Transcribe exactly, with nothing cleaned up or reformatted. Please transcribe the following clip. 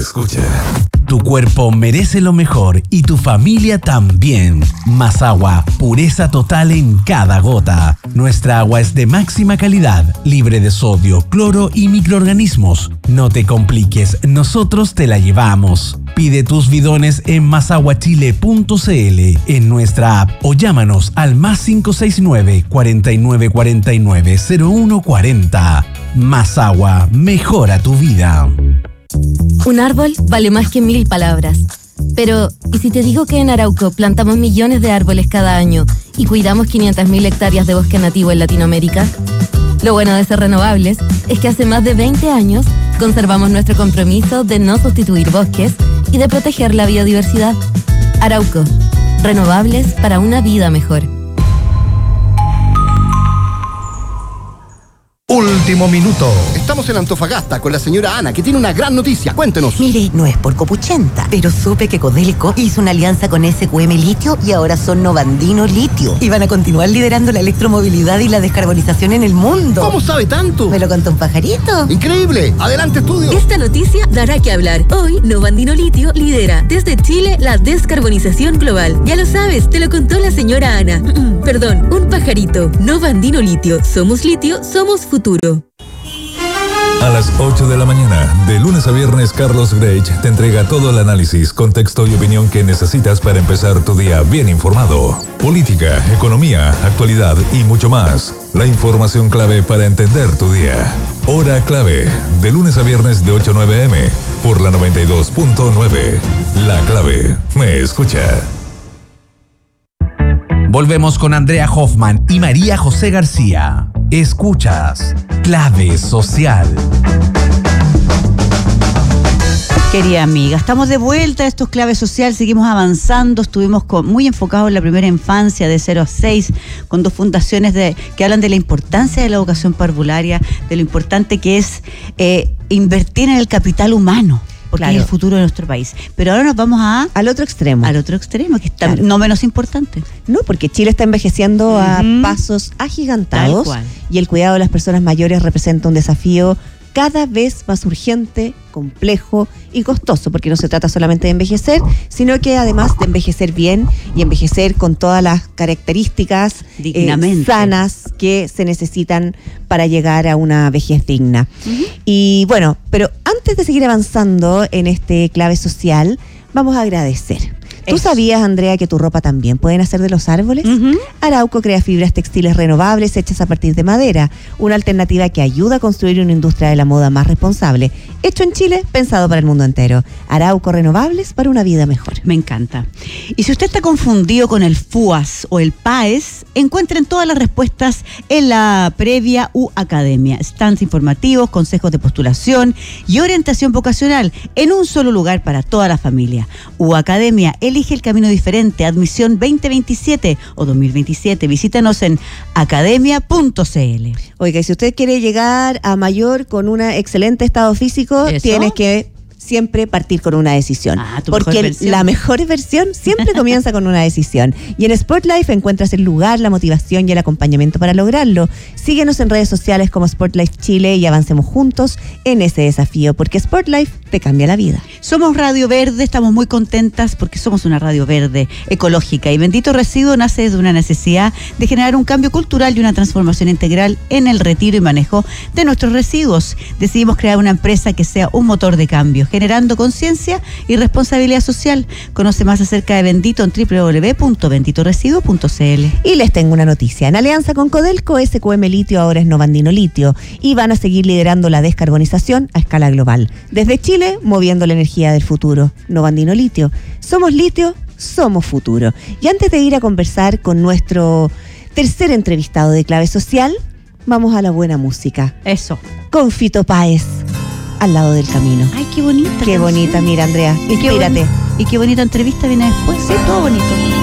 escucha. Tu cuerpo merece lo mejor y tu familia también. Más agua, pureza total en cada gota. Nuestra agua es de máxima calidad, libre de sodio, cloro y microorganismos. No te compliques, nosotros te la llevamos. Pide tus bidones en masaguachile punto c l, en nuestra app o llámanos al más cinco seis nueve, cuatro nueve cuatro nueve, cero uno cuatro cero. Más agua, mejora tu vida. Un árbol vale más que mil palabras. Pero, ¿y si te digo que en Arauco plantamos millones de árboles cada año y cuidamos quinientas mil hectáreas de bosque nativo en Latinoamérica? Lo bueno de ser renovables es que hace más de veinte años conservamos nuestro compromiso de no sustituir bosques y de proteger la biodiversidad. Arauco, renovables para una vida mejor. Último minuto. Estamos en Antofagasta con la señora Ana, que tiene una gran noticia. Cuéntenos. Mire, no es por copuchenta, pero supe que Codelco hizo una alianza con S Q M Litio y ahora son Novandino Litio. Y van a continuar liderando la electromovilidad y la descarbonización en el mundo. ¿Cómo sabe tanto? ¿Me lo contó un pajarito? ¡Increíble! ¡Adelante, estudio! Esta noticia dará que hablar. Hoy, Novandino Litio lidera desde Chile la descarbonización global. Ya lo sabes, te lo contó la señora Ana. Perdón, un pajarito. Novandino Litio. Somos litio, somos futuro. A las ocho de la mañana, de lunes a viernes, Carlos Grech te entrega todo el análisis, contexto y opinión que necesitas para empezar tu día bien informado. Política, economía, actualidad y mucho más. La información clave para entender tu día. Hora clave, de lunes a viernes de ocho a nueve eme, por la noventa y dos punto nueve. La clave, me escucha. Volvemos con Andrea Hoffman y María José García. Escuchas Clave Social. Querida amiga, estamos de vuelta a estos Clave Social, seguimos avanzando, estuvimos con, muy enfocados en la primera infancia de cero a seis, con dos fundaciones de, que hablan de la importancia de la educación parvularia, de lo importante que es eh, invertir en el capital humano. Porque claro, es el futuro de nuestro país. Pero ahora nos vamos a... Al otro extremo. Al otro extremo, que está claro, no menos importante. No, porque Chile está envejeciendo uh-huh. a pasos agigantados. Tal cual. Y el cuidado de las personas mayores representa un desafío cada vez más urgente, complejo y costoso, porque no se trata solamente de envejecer, sino que además de envejecer bien y envejecer con todas las características eh, sanas que se necesitan para llegar a una vejez digna. Uh-huh. Y bueno, pero antes de seguir avanzando en este Clave Social, vamos a agradecer. ¿Tú Eso. sabías, Andrea, que tu ropa también pueden hacer de los árboles? Uh-huh. Arauco crea fibras textiles renovables hechas a partir de madera, una alternativa que ayuda a construir una industria de la moda más responsable. Hecho en Chile, pensado para el mundo entero. Arauco, renovables para una vida mejor. Me encanta. Y si usted está confundido con el FUAS o el PAES, encuentren todas las respuestas en la previa U Academia. Stands informativos, consejos de postulación y orientación vocacional en un solo lugar para toda la familia. U Academia, el Elige el camino diferente, admisión veinte veintisiete o dos mil veintisiete. Visítanos en academia punto c l. Oiga, y si usted quiere llegar a mayor con un excelente estado físico, ¿Eso? tienes que siempre partir con una decisión. Ah, tu porque mejor la mejor versión siempre comienza con una decisión. Y en SportLife encuentras el lugar, la motivación y el acompañamiento para lograrlo. Síguenos en redes sociales como SportLife Chile y avancemos juntos en ese desafío, porque SportLife te cambia la vida. Somos Radio Verde, estamos muy contentas porque somos una radio verde, ecológica, y Bendito Residuo nace de una necesidad de generar un cambio cultural y una transformación integral en el retiro y manejo de nuestros residuos. Decidimos crear una empresa que sea un motor de cambio, generando conciencia y responsabilidad social. Conoce más acerca de Bendito en doble u doble u doble u punto bendito residuo punto c l. Y les tengo una noticia. En alianza con Codelco, S Q M Litio ahora es Novandino Litio y van a seguir liderando la descarbonización a escala global. Desde Chile, moviendo la energía del futuro. Novandino Litio. Somos litio, somos futuro. Y antes de ir a conversar con nuestro tercer entrevistado de Clave Social, vamos a la buena música. Eso. Con Fito Páez. Al lado del camino. Ay, qué bonita. Qué canción. bonita, mira, Andrea, inspírate. Y qué, y qué bonita entrevista viene después. Sí, todo bonito.